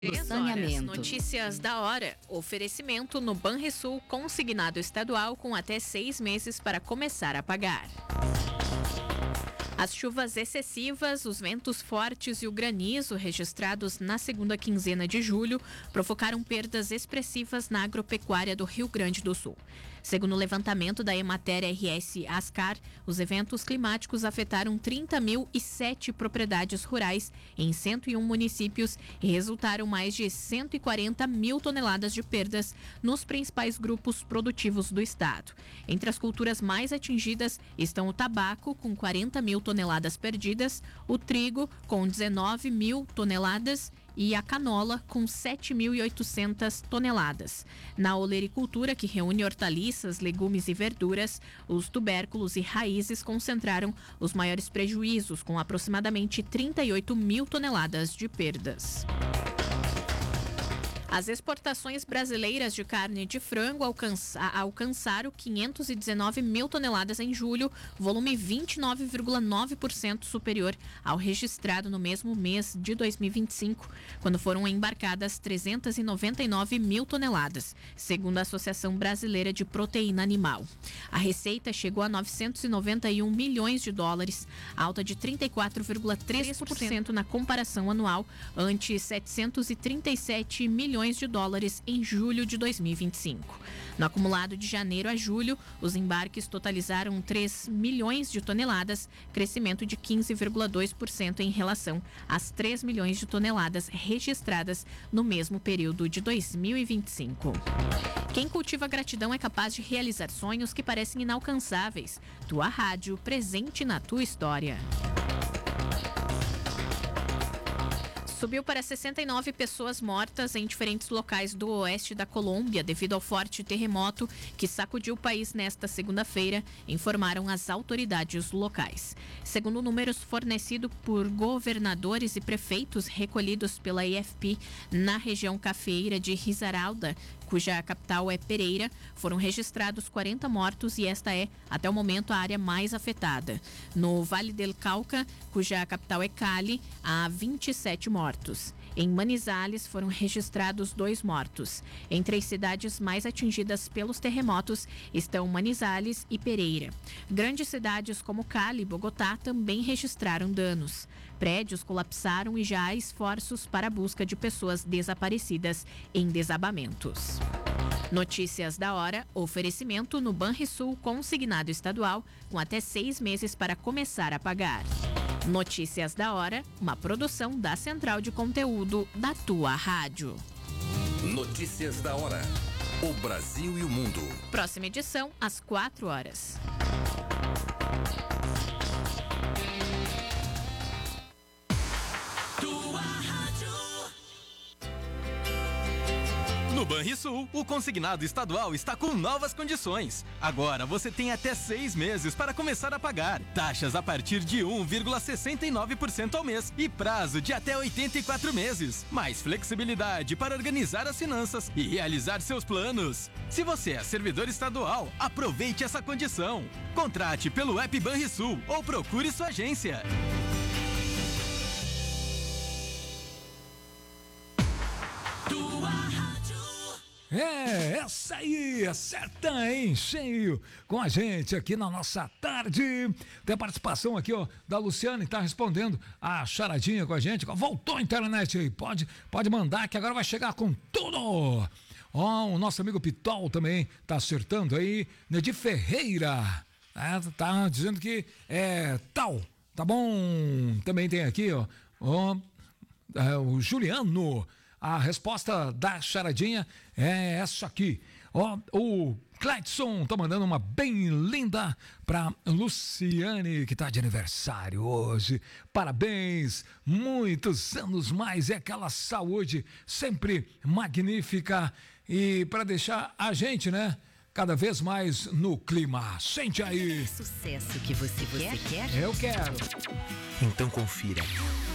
do 3 saneamento. Notícias da hora. Oferecimento no Banrisul consignado estadual com até 6 meses para começar a pagar. As chuvas excessivas, os ventos fortes e o granizo registrados na segunda quinzena de julho provocaram perdas expressivas na agropecuária do Rio Grande do Sul. Segundo o levantamento da Emater RS Ascar, os eventos climáticos afetaram 30.007 propriedades rurais em 101 municípios e resultaram mais de 140 mil toneladas de perdas nos principais grupos produtivos do estado. Entre as culturas mais atingidas estão o tabaco, com 40 mil toneladas perdidas, o trigo, com 19 mil toneladas, e a canola, com 7.800 toneladas. Na olericultura, que reúne hortaliças, legumes e verduras, os tubérculos e raízes concentraram os maiores prejuízos, com aproximadamente 38 mil toneladas de perdas. As exportações brasileiras de carne de frango alcançaram 519 mil toneladas em julho, volume 29,9% superior ao registrado no mesmo mês de 2025, quando foram embarcadas 399 mil toneladas, segundo a Associação Brasileira de Proteína Animal. A receita chegou a 991 milhões de dólares, alta de 34,3% na comparação anual, ante 737 milhões de dólares em julho de 2025. No acumulado de janeiro a julho, os embarques totalizaram 3 milhões de toneladas, crescimento de 15,2% em relação às 3 milhões de toneladas registradas no mesmo período de 2025. Quem cultiva gratidão é capaz de realizar sonhos que parecem inalcançáveis. Tua rádio, presente na tua história. Subiu para 69 pessoas mortas em diferentes locais do oeste da Colômbia devido ao forte terremoto que sacudiu o país nesta segunda-feira, informaram as autoridades locais. Segundo números fornecidos por governadores e prefeitos recolhidos pela AFP na região cafeeira de Risaralda, cuja capital é Pereira, foram registrados 40 mortos e esta é, até o momento, a área mais afetada. No Vale del Cauca, cuja capital é Cali, há 27 mortos. Em Manizales foram registrados 2 mortos. Entre as cidades mais atingidas pelos terremotos estão Manizales e Pereira. Grandes cidades como Cali e Bogotá também registraram danos. Prédios colapsaram e já há esforços para a busca de pessoas desaparecidas em desabamentos. Notícias da hora, oferecimento no Banrisul consignado estadual com até 6 meses para começar a pagar. Notícias da hora, uma produção da Central de Conteúdo da tua rádio. Notícias da hora. O Brasil e o mundo. Próxima edição, às 4 horas. No Banrisul, o consignado estadual está com novas condições. Agora você tem até 6 meses para começar a pagar. Taxas a partir de 1,69% ao mês e prazo de até 84 meses. Mais flexibilidade para organizar as finanças e realizar seus planos. Se você é servidor estadual, aproveite essa condição. Contrate pelo app Banrisul ou procure sua agência. Essa aí, acerta em cheio com a gente aqui na nossa tarde. Tem a participação aqui, ó, da Luciane, tá respondendo a charadinha com a gente. Voltou a internet aí, pode mandar que agora vai chegar com tudo. Ó, o nosso amigo Pitol também tá acertando aí, Nedir Ferreira, tá dizendo que é tal, tá bom? Também tem aqui, ó, o Juliano. A resposta da charadinha é essa aqui. Ó, o Cledson tá mandando uma bem linda pra Luciane, que tá de aniversário hoje. Parabéns, muitos anos mais, é aquela saúde sempre magnífica e para deixar a gente, né, cada vez mais no clima. Sente aí. Sucesso que você quer? Eu quero. Então confira.